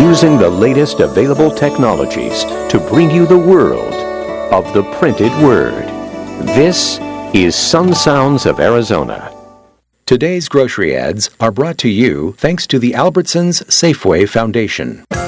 using the latest available technologies to bring you the world of the printed word. This is Sun Sounds of Arizona. Today's grocery ads are brought to you thanks to the Albertsons Safeway Foundation.